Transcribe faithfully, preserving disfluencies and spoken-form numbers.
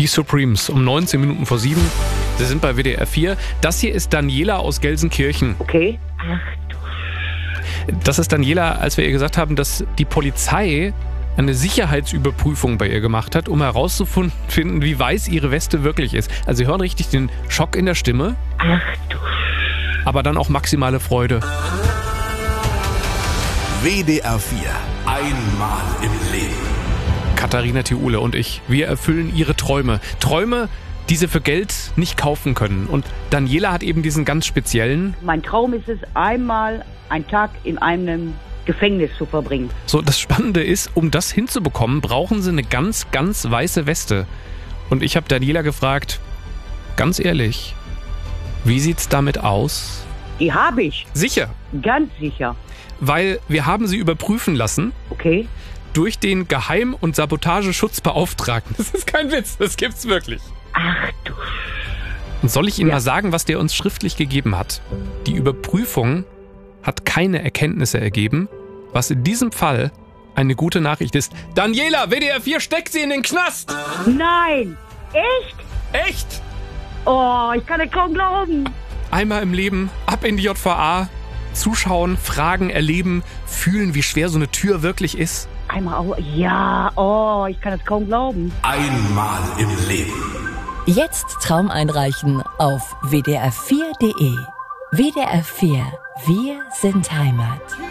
Die Supremes um neunzehn Minuten vor sieben. Sie sind bei W D R vier. Das hier ist Daniela aus Gelsenkirchen. Okay. Ach du. Das ist Daniela, als wir ihr gesagt haben, dass die Polizei eine Sicherheitsüberprüfung bei ihr gemacht hat, um herauszufinden, wie weiß ihre Weste wirklich ist. Also Sie hören richtig den Schock in der Stimme. Ach du. Aber dann auch maximale Freude. W D R vier. Einmal im Leben. Katharina Thiule und ich, wir erfüllen ihre Träume. Träume, die sie für Geld nicht kaufen können. Und Daniela hat eben diesen ganz speziellen. Mein Traum ist es, einmal einen Tag in einem Gefängnis zu verbringen. So, das Spannende ist, um das hinzubekommen, brauchen sie eine ganz, ganz weiße Weste. Und ich habe Daniela gefragt, ganz ehrlich, wie sieht's damit aus? Die habe ich. Sicher. Ganz sicher. Weil wir haben sie überprüfen lassen. Okay. Durch den Geheim- und Sabotageschutzbeauftragten. Das ist kein Witz, das gibt's wirklich. Ach du. Und soll ich Ihnen Ja. mal sagen, was der uns schriftlich gegeben hat? Die Überprüfung hat keine Erkenntnisse ergeben, was in diesem Fall eine gute Nachricht ist. Daniela, W D R vier steckt sie in den Knast! Nein. Echt? Echt? Oh, ich kann es kaum glauben. Einmal im Leben, ab in die J V A, zuschauen, fragen, erleben, fühlen, wie schwer so eine Tür wirklich ist. Einmal auch. Ja, oh, ich kann es kaum glauben. Einmal im Leben. Jetzt Traum einreichen auf w d r vier punkt d e. W D R vier. Wir sind Heimat.